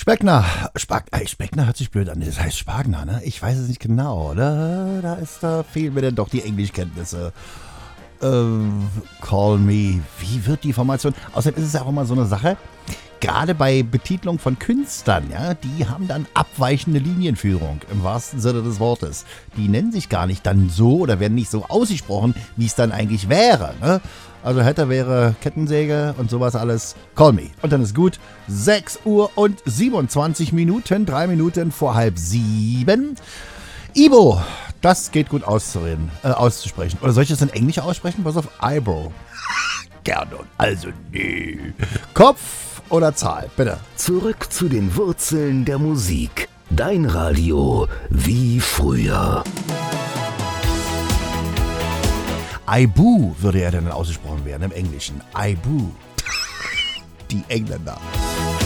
Speckner hört sich blöd an. Das heißt Spagner, ne? Ich weiß es nicht genau, oder? Da fehlen mir denn doch die Englischkenntnisse. Call me. Wie wird die Formation? Außerdem ist es ja auch immer so eine Sache. Gerade bei Betitlung von Künstlern, ja, die haben dann abweichende Linienführung, im wahrsten Sinne des Wortes. Die nennen sich gar nicht dann so oder werden nicht so ausgesprochen, wie es dann eigentlich wäre, ne? Also hätte, wäre, Kettensäge und sowas alles. Call me. Und dann ist gut. 6 Uhr und 27 Minuten, 3 Minuten vor 6:30. Ibo, das geht gut auszusprechen. Oder soll ich das in Englisch aussprechen? Pass auf, Eyebrow. Gerne. Also nee. Kopf oder Zahl, bitte. Zurück zu den Wurzeln der Musik. Dein Radio wie früher. Aibu würde ja dann ausgesprochen werden im Englischen. Aibu. Die Engländer.